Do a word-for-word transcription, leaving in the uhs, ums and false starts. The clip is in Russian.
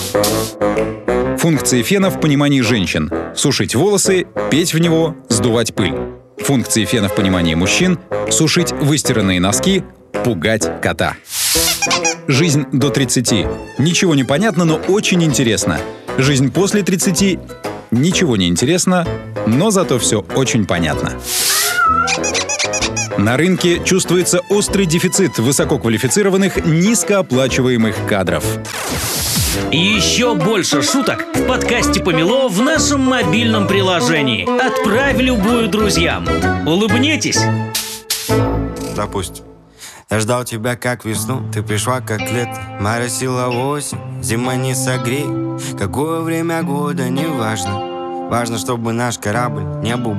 Функции фена в понимании женщин: сушить волосы, петь в него, сдувать пыль. Функции фена в понимании мужчин: сушить выстиранные носки, пугать кота. Жизнь до тридцати. Ничего не понятно, но очень интересно. Жизнь после тридцати. Ничего не интересно, но зато все очень понятно. На рынке чувствуется острый дефицит высококвалифицированных, низкооплачиваемых кадров. Еще больше шуток в подкасте «Помело» в нашем мобильном приложении. Отправь любую друзьям. Улыбнитесь. Допустим. Я ждал тебя как весну, ты пришла как лето. Моросила осень, зима не согрей. Какое время года, не важно. Важно, чтобы наш корабль не был